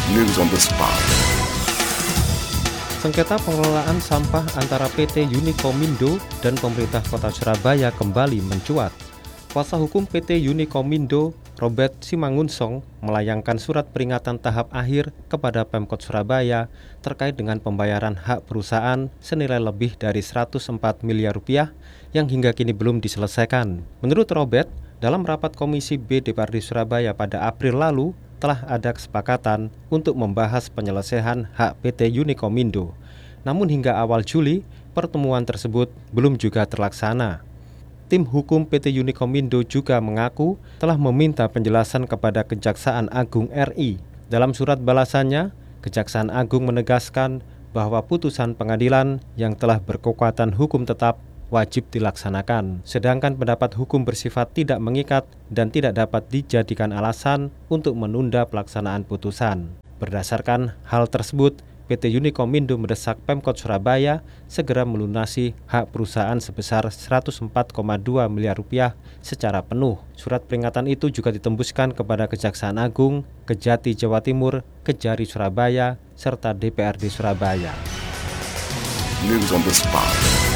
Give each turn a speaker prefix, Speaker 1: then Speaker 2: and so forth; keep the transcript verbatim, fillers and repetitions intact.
Speaker 1: News on the spot.
Speaker 2: Sengketa pengelolaan sampah antara P T Unikomindo dan pemerintah Kota Surabaya kembali mencuat. Kuasa hukum P T Unikomindo, Robert Simangunsong, melayangkan surat peringatan tahap akhir kepada Pemkot Surabaya terkait dengan pembayaran hak perusahaan senilai lebih dari seratus empat miliar rupiah yang hingga kini belum diselesaikan. Menurut Robert, dalam rapat Komisi B D P R D Surabaya pada April lalu, telah ada kesepakatan untuk membahas penyelesaian hak P T Unikomindo. Namun hingga awal Juli, pertemuan tersebut belum juga terlaksana. Tim hukum P T Unikomindo juga mengaku telah meminta penjelasan kepada Kejaksaan Agung R I. Dalam surat balasannya, Kejaksaan Agung menegaskan bahwa putusan pengadilan yang telah berkekuatan hukum tetap wajib dilaksanakan, sedangkan pendapat hukum bersifat tidak mengikat dan tidak dapat dijadikan alasan untuk menunda pelaksanaan putusan. Berdasarkan hal tersebut, P T Unikomindo mendesak Pemkot Surabaya segera melunasi hak perusahaan sebesar seratus empat koma dua miliar rupiah secara penuh. Surat peringatan itu juga ditembuskan kepada Kejaksaan Agung, Kejati Jawa Timur, Kejari Surabaya, serta D P R D Surabaya.
Speaker 1: News on the spot.